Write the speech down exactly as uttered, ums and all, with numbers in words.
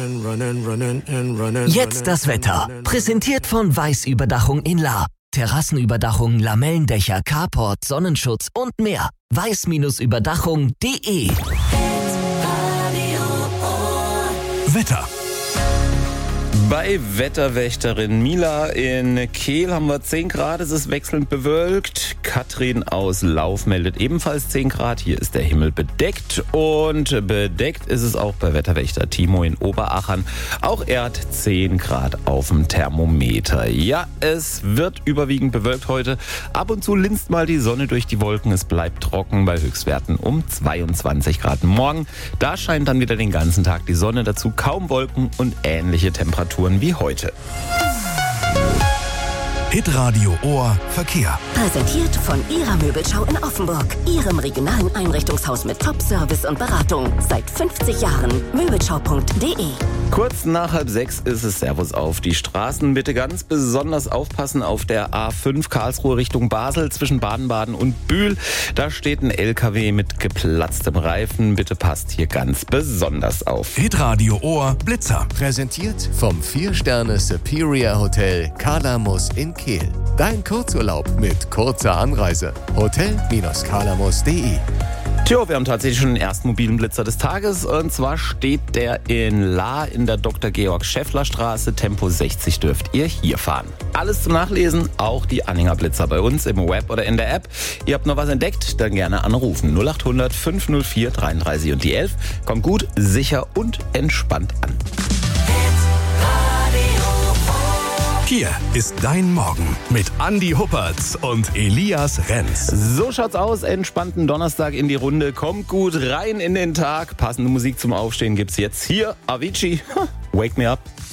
Jetzt das Wetter. Präsentiert von Weiß-Überdachung in Lahr. Terrassenüberdachung, Lamellendächer, Carport, Sonnenschutz und mehr. weiß Überdachung punkt de. Wetter. Bei Wetterwächterin Mila in Kehl haben wir zehn Grad, es ist wechselnd bewölkt. Katrin aus Lauf meldet ebenfalls zehn Grad. Hier ist der Himmel bedeckt und bedeckt ist es auch bei Wetterwächter Timo in Oberachern. Auch er hat zehn Grad auf dem Thermometer. Ja, es wird überwiegend bewölkt heute. Ab und zu linst mal die Sonne durch die Wolken. Es bleibt trocken bei Höchstwerten um zweiundzwanzig Grad. Morgen, da scheint dann wieder den ganzen Tag die Sonne, dazu kaum Wolken und ähnliche Temperaturen wie heute. Hitradio Ohr Verkehr. Präsentiert von Ihrer Möbelschau in Offenburg. Ihrem regionalen Einrichtungshaus mit Top-Service und Beratung. Seit fünfzig Jahren. Möbelschau punkt de. Kurz nach halb sechs ist es Servus auf die Straßen. Bitte ganz besonders aufpassen auf der A fünf Karlsruhe Richtung Basel zwischen Baden-Baden und Bühl. Da steht ein L K W mit geplatztem Reifen. Bitte passt hier ganz besonders auf. Hitradio Ohr Blitzer. Präsentiert vom vier Sterne Superior Hotel Kalamus in Kehl. Dein Kurzurlaub mit kurzer Anreise. hotel Kalamus punkt de. Tja, wir haben tatsächlich schon den ersten mobilen Blitzer des Tages. Und zwar steht der in Lahr in der Doktor Georg Schäffler Straße. Tempo sechzig dürft ihr hier fahren. Alles zum Nachlesen, auch die Anhänger Blitzer bei uns im Web oder in der App. Ihr habt noch was entdeckt, dann gerne anrufen. null acht hundert fünf null vier dreiunddreißig und die elf. Kommt gut, sicher und entspannt an. Hier ist dein Morgen mit Andi Huppertz und Elias Renz. So schaut's aus, entspannten Donnerstag in die Runde. Kommt gut rein in den Tag. Passende Musik zum Aufstehen gibt's jetzt hier. Avicii, Wake Me Up.